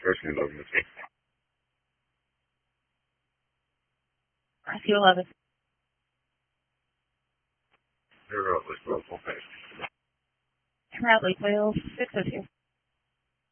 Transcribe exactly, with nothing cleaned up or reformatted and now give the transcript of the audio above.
Especially in Logan. Rescue eleven. They're up, let's go, full pace. Bradley, Wales, six oh two.